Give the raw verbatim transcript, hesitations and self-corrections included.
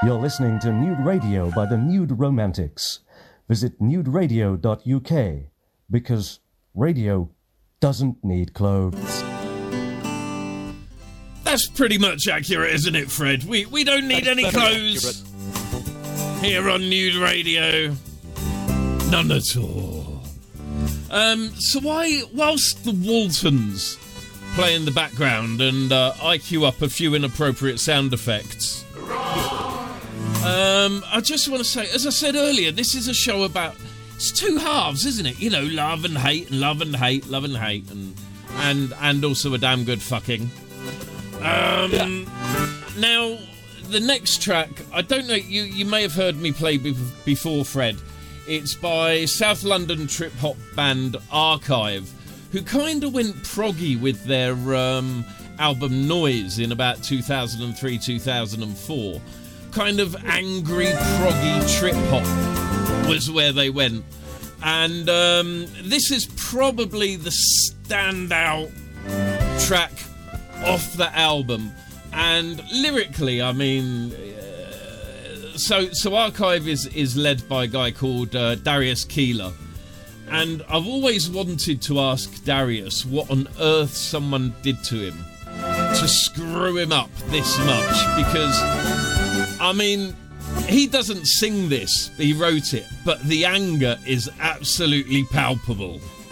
You're listening to Nude Radio by the Nude Romantics. Visit nude radio dot U K because radio doesn't need clothes. That's pretty much accurate, isn't it, Fred? We we don't need any clothes here on Nude Radio. None at all. Um, so why, whilst the Waltons play in the background and uh, I queue up a few inappropriate sound effects, um, I just want to say, as I said earlier, this is a show about, it's two halves, isn't it? You know, love and hate, and love and hate, love and hate, and and and also a damn good fucking. Um, yeah. Now, the next track, I don't know, you, you may have heard me play be- before, Fred. It's by South London trip-hop band Archive, who kind of went proggy with their um, album Noise in about two thousand three, two thousand four. Kind of angry, proggy trip-hop was where they went. And um, this is probably the standout track off the album, and lyrically, I mean, uh, so so Archive is is led by a guy called uh, Darius Keeler, and I've always wanted to ask Darius what on earth someone did to him to screw him up this much, because I mean, he doesn't sing this, he wrote it, but the anger is absolutely palpable.